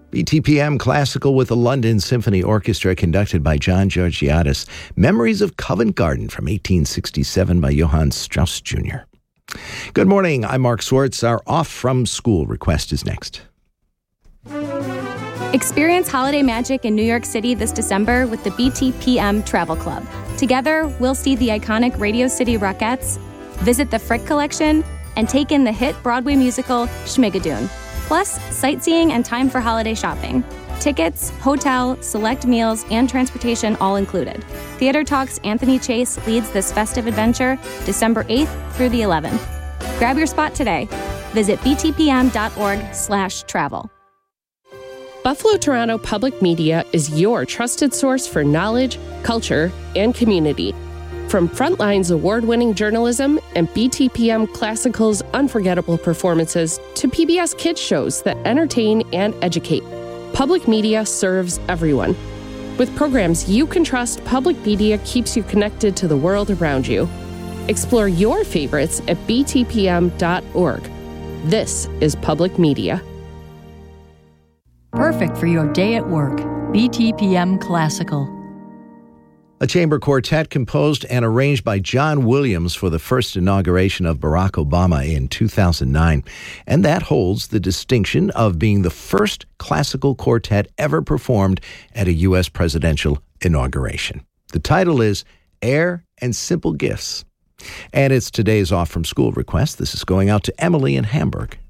BTPM Classical with the London Symphony Orchestra, conducted by John Georgiadis. Memories of Covent Garden from 1867 by Johann Strauss Jr. Good morning, I'm Mark Swartz. Our Off From School request is next. Experience holiday magic in New York City this December with the BTPM Travel Club. Together, we'll see the iconic Radio City Rockettes, visit the Frick Collection, and take in the hit Broadway musical Schmigadoon. Plus, sightseeing and time for holiday shopping. Tickets, hotel, select meals, and transportation all included. Theater Talk's Anthony Chase leads this festive adventure December 8th through the 11th. Grab your spot today. Visit btpm.org/travel. Buffalo Toronto Public Media is your trusted source for knowledge, culture, and community. From Frontline's award-winning journalism and BTPM Classical's unforgettable performances to PBS Kids shows that entertain and educate, public media serves everyone. With programs you can trust, public media keeps you connected to the world around you. Explore your favorites at btpm.org. This is public media. Perfect for your day at work. BTPM Classical. A chamber quartet composed and arranged by John Williams for the first inauguration of Barack Obama in 2009. And that holds the distinction of being the first classical quartet ever performed at a U.S. presidential inauguration. The title is Air and Simple Gifts. And it's today's Off From School request. This is going out to Emily in Hamburg.